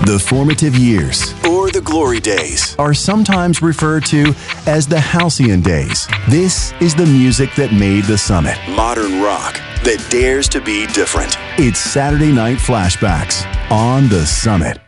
The formative years, or the glory days, are sometimes referred to as the halcyon days. This is the music that made the Summit. Modern rock that dares to be different. It's Saturday Night Flashbacks on the Summit.